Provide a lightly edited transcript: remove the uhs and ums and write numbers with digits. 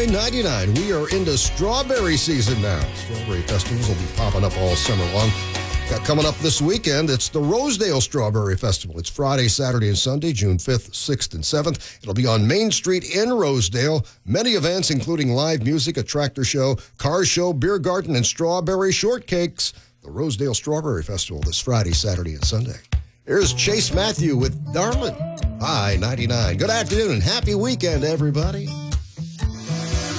I-99. We are into strawberry season now. Strawberry festivals will be popping up all summer long. Got coming up this weekend, it's the Rosedale Strawberry Festival. It's Friday, Saturday, and Sunday, June 5th, 6th, and 7th. It'll be on Main Street in Rosedale. Many events, including live music, a tractor show, car show, beer garden, and strawberry shortcakes. The Rosedale Strawberry Festival this Friday, Saturday, and Sunday. Here's Chase Matthew with Darlin'. I-99. Good afternoon and happy weekend, everybody.